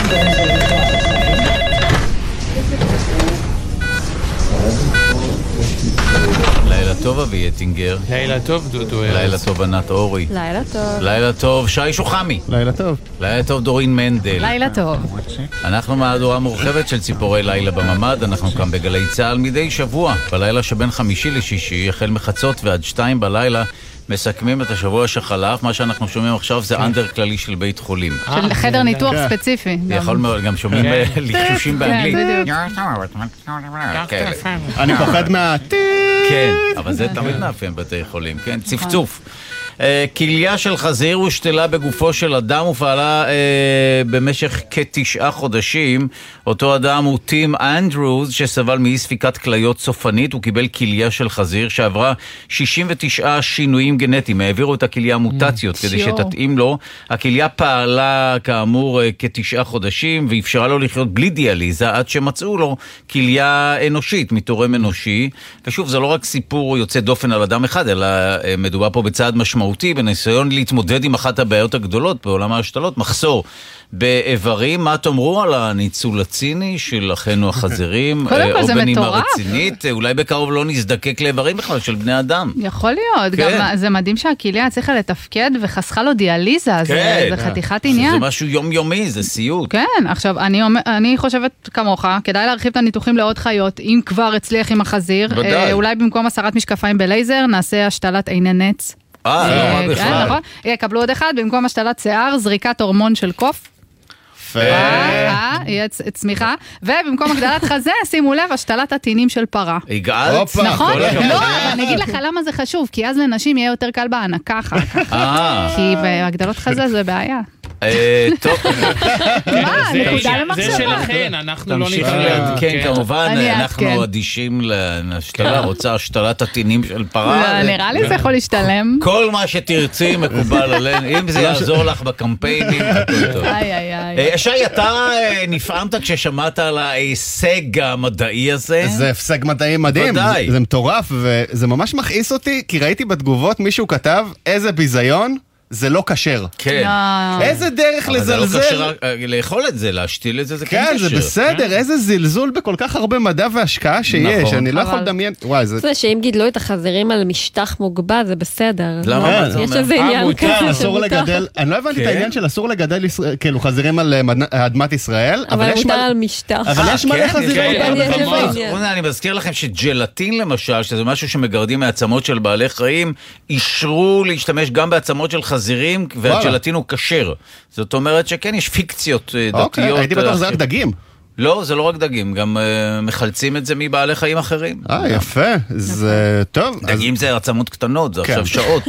לילה טוב אבי יטינגר. לילה טוב דודו. לילה טוב ענת אורי. לילה טוב. לילה טוב שי שוחמי. לילה טוב. לילה טוב דורין מנדל. לילה טוב. אנחנו מהדורה מורחבת של ציפורי לילה בממד. אנחנו כאן בגלי צהל מדי שבוע בלילה שבין חמישי לשישי החל מחצות ועד 2 בלילה מסכמים את השבוע שחלף. מה שאנחנו שומעים עכשיו זה אנדר כללי של בית חולים, של חדר ניתוח ספציפי. יכול מאוד, גם שומעים לחשושים באנגלית. אני פוחד מה... כן, אבל זה תמיד מאפיין בתי חולים, כן? צפצוף. כליה של חזיר הושתלה בגופו של אדם ופעלה במשך כ9 חודשים. אותו אדם הוא טים אנדרוז שסבל מאי ספיקת כליות סופנית. הוא קיבל כליה של חזיר שעברה 69 שינויים גנטיים. העבירו את הכליה מוטציות כדי שתתאים לו. הכליה פעלה כאמור כ9 חודשים ואפשרה לו לחיות בלי דיאליזה עד שמצאו לו כליה אנושית מתורם אנושי. ושוב, זה לא רק סיפור יוצא דופן על אדם אחד, אלא מדובר פה בצעד משמעותי בניסיון להתמודד עם אחת הבעיות הגדולות בעולם ההשתלות, מחסור באיברים. מה תאמרו על הניצול הציני של אחינו החזירים? קודם כל זה מטורף. רצינית, אולי בקרוב לא נזדקק לאיברים בכלל של בני אדם. יכול להיות, גם זה מדהים שהכליה צריכה לתפקד וחסכה לו דיאליזה, זה חתיכת עניין. זה משהו יומיומי, זה סיוט. כן, עכשיו אני חושבת כמוך, כדאי להרחיב את הניתוחים לעוד חיות, אם כבר הצליח עם החזיר, אולי במקום 10 משקפיים בלייזר, נעשה השתלת עיני נץ. לא, בכלל. נכון. יקבלו עוד אחד, במקום השתלת שיער, זריקת הורמון של קוף. יהיה צמיחה. ובמקום הגדלת חזה, שימו לב, השתלת עטינים של פרה. הגעת? נכון? לא, אני אגיד לך למה זה חשוב, כי אז לנשים יהיה יותר קל בהנקה אחר כך. כי בהגדלות חזה זה בעיה. טוב. מה? נקודה למחשבה. זה שלכן, אנחנו לא כן, כמובן, אנחנו אדישים להשתלה, רוצה השתלת עטינים של פרה. נראה לי זה יכול להשתלם. כל מה שתרצי מקובל עלינו, אם זה יעזור לך בקמפיינים, הכל טוב. שי, אתה נפעמת כששמעת על ההישג המדעי הזה? זה הישג מדעי מדהים, זה מטורף, וזה ממש מכעיס אותי, כי ראיתי בתגובות מישהו כתב, איזה ביזיון, זה לא קשר. כן. איזה דרך לזלזל. אבל זה לא קשר לאכול את זה, להשתיל את זה, זה כן קשר. כן, זה בסדר, איזה זלזול בכל כך הרבה מדע והשקעה שיש, אני לא יכול לדמיין. זה שאם גידלו את החזירים על משטח מוגבל, זה בסדר. למה? יש איזה עניין כזה שמותר. אני לא הבנתי את העניין של אסור לגדל כאילו חזירים על אדמת ישראל, אבל מותר על משטח. אבל יש מלא חזירים. אני מזכיר לכם שג'לטין למשל, שזה משהו שמגרדים מעצמות של בעלי חיים, אישרו להשתמש גם בעצמות של חזירים, והג'לטין הוא כשר. זאת אומרת שכן, יש פיקציות דתיות. הייתי בטוח זה רק דגים. לא, זה לא רק דגים, גם מחלצים את זה מבעלי חיים אחרים. יפה, זה טוב. דגים זה עצמות קטנות, זה עכשיו שעות.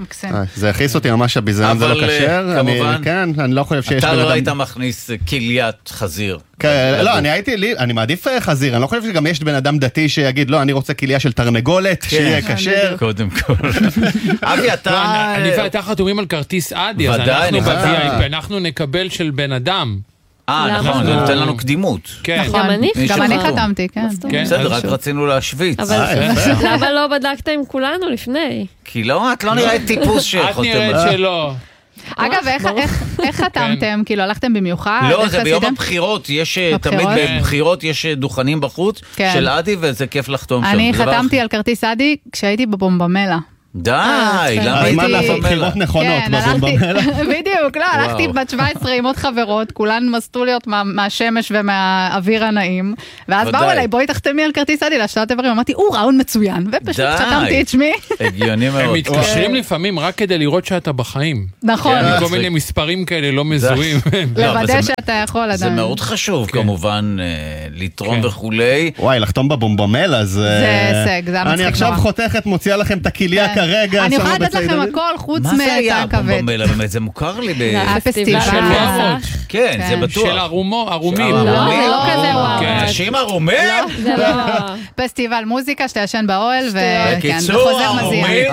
זה הכיס אותי ממש הביזיון, זה לא כשר. כמובן, אני לא חושב שיש... אתה לא היית מכניס כליית חזיר. לא, אני מעדיף חזיר, אני לא חושב שגם יש בן אדם דתי שיגיד, לא, אני רוצה כליה של תרנגולת, שיהיה כשר. קודם כל. אבי, אתה... אני ואתה חתומים על כרטיס עדי, אז אנחנו נקבל של בן אדם. נכון, זה נותן לנו קדימות. גם אני חתמתי, כן. בסדר, רק רצינו להשוויץ. למה לא בדקת עם כולנו לפני? כי לא, את לא נראית טיפוס שחותם. את נראית שלא. אגב, איך חתמתם? כאילו, הלכתם במיוחד? לא, זה ביום הבחירות, תמיד בבחירות יש דוכנים בחוץ של עדי, וזה כיף לחתום שם. אני חתמתי על כרטיס עדי כשהייתי בבומבמלה. די, למה הייתי בבחירות נכונות בבומבמלה? בדיוק, לא, הלכתי בת 17 עם עוד חברות, כולן מסטוליות מהשמש ומהאוויר הנעים, ואז באו אליי, בואי תחתמי על כרטיס עדי להשתלת איברים, אמרתי, רעיון מצוין, ופשוט חתמתי את שמי. הגיוני מאוד. הם מתקשרים לפעמים רק כדי לראות שאתה בחיים. נכון. כל מיני מספרים כאלה לא מזוהים. לוודא שאתה יכול עדיין. זה מאוד חשוב, כמובן, לתרום וכולי. וואי, לחתום בבומבמלה, זה הישג, זה אני עכשיו חותכת, מוציאה לכם את הכליה כרגע. אני יכולה לתת לכם הכל חוץ מהתא הכבד. מה זה היה בומבמלה? באמת, זה מוכר לי. הפסטיבל. כן, זה בטוח. של ערומים. לא, זה לא כזה וואו. אנשים ערומים? זה לא. פסטיבל מוזיקה שאתה ישן באוהל, בקיצור, ערומים,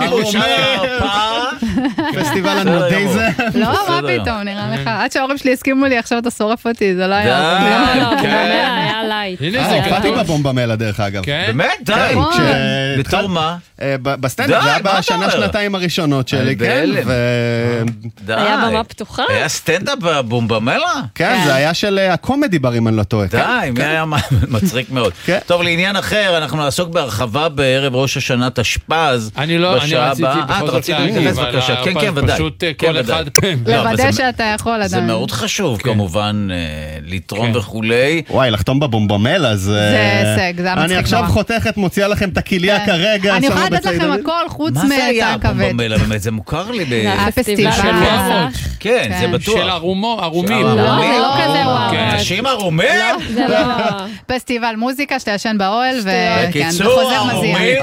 פסטיבל הנודיזם. לא, מה פתאום, נראה לך. עד שההורים שלי הסכימו לי, עכשיו אתה שורף אותי, זה לא היה. היה לייט. הופעתי בבומבמלה דרך אגב. באמת? די. בתור מה? בסטנדאפ, זה היה בשנה, שנתיים הראשונות שלי, כן. היה במה פתוחה? היה סטנדאפ בבומבמלה? כן, זה היה של הקומדי בר, אם אני לא טועה. די, מי היה מצחיק מאוד. טוב, לעניין אחר, אנחנו נעסוק בהרחבה בערב ראש השנה תשפ"ז. אני רציתי בכל זאת להגיד, אבל פשוט כל אחד... לוודא שאתה יכול עדיין. זה מאוד חשוב, כמובן, לתרום וכולי. וואי, לחתום בבומבמלה, זה הישג, זה המצחיק. אני עכשיו חותכת, מוציאה לכם את הכליה כרגע. אני יכולה לתת לכם הכל חוץ מה זה היה בומבמלה? באמת, זה מוכר לי. הפסטיבל. כן, זה בטוח. של ערומים. לא, זה לא כזה וואו. אנשים ערומים? זה לא... פסטיבל מוזיקה שאתה ישן באוהל, בקיצור, ערומים,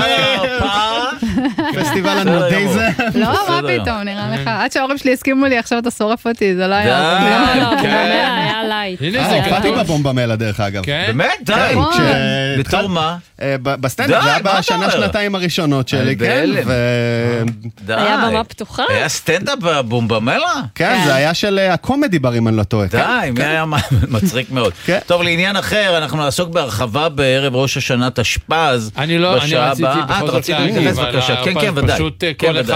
פסטיבל הנודי זה. לא, מה פתאום, נראה לך. עד שההורים שלי הסכימו לי, עכשיו אתה שורף אותי, זה לא היה... לא, היה לייט. הופעתי בבומבמלה דרך אגב. באמת? די. בתור מה? בסטנדאפ, זה היה בשנה, שנתיים הראשונות שלי, כן. היה במה פתוחה? היה סטנדאפ בבומבמלה? כן, זה היה של הקומדי בר, אם אני לא טועה. די, מי היה מצחיק מאוד. טוב, לעניין אחר, אנחנו נעסוק בהרחבה בערב ראש השנה תשפ"ז. אני רציתי בכל זאת להגיד, אבל פשוט כל אחד...